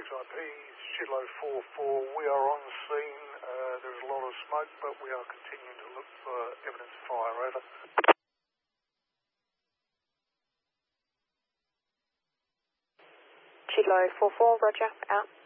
XIP, Shidlow 4-4. We are on scene. There's a lot of smoke, but we are continuing to look for evidence of fire. Over. Shidlow 4-4, roger, out.